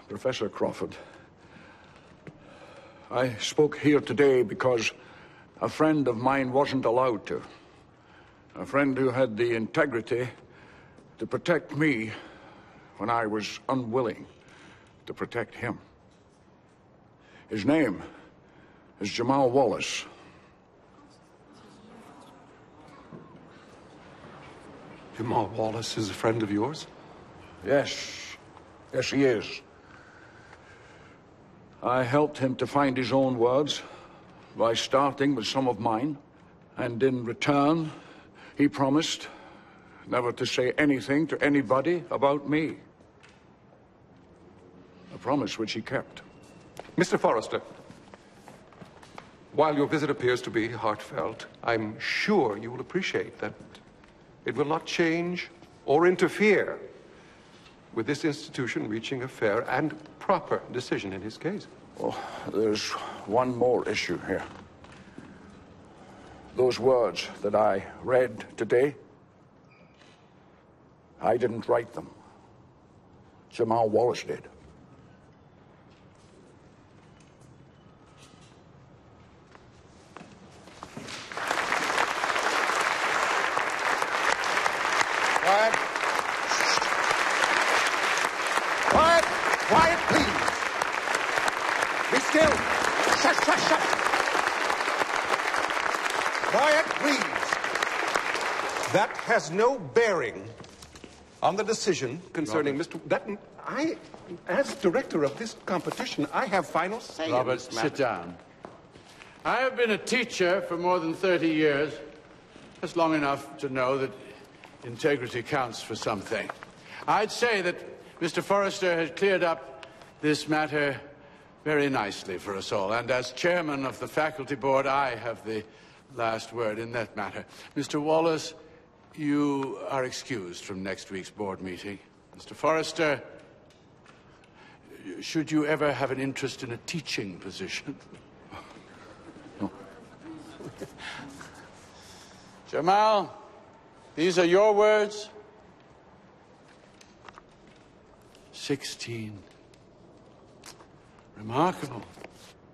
Professor Crawford, I spoke here today because a friend of mine wasn't allowed to. A friend who had the integrity to protect me when I was unwilling to protect him. His name is Jamal Wallace. Jamal Wallace is a friend of yours? Yes. Yes, he is. I helped him to find his own words by starting with some of mine, and in return, he promised never to say anything to anybody about me. A promise which he kept. Mr. Forrester, while your visit appears to be heartfelt, I'm sure you will appreciate that it will not change or interfere with this institution reaching a fair and proper decision in his case. Oh, there's one more issue here. Those words that I read today, I didn't write them. Jamal Wallace did. Quiet. Quiet. Quiet, please. Be still. Shut, shut, shut. Quiet, please. That has no bearing on the decision concerning Mr. Dutton. As director of this competition, I have final say in this matter. Sit down. I have been a teacher for more than 30 years. That's long enough to know that integrity counts for something. I'd say that Mr. Forrester has cleared up this matter very nicely for us all. And as chairman of the faculty board, I have the last word in that matter. Mr. Wallace, you are excused from next week's board meeting. Mr. Forrester, should you ever have an interest in a teaching position? No. Jamal, these are your words. 16. Remarkable.